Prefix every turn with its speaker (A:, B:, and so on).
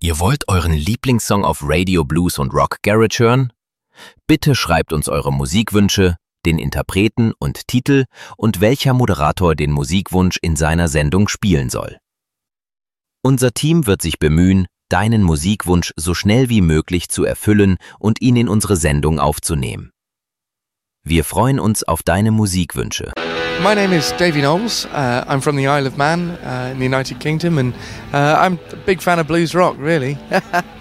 A: Ihr wollt euren Lieblingssong auf Radio, Blues und Rock Garage hören? Bitte schreibt uns eure Musikwünsche, den Interpreten und Titel und welcher Moderator den Musikwunsch in seiner Sendung spielen soll. Unser Team wird sich bemühen, deinen Musikwunsch so schnell wie möglich zu erfüllen und ihn in unsere Sendung aufzunehmen. Wir freuen uns auf deine Musikwünsche.
B: My name is Davy Knowles. I'm from the Isle of Man in the United Kingdom, and I'm a big fan of blues rock, really.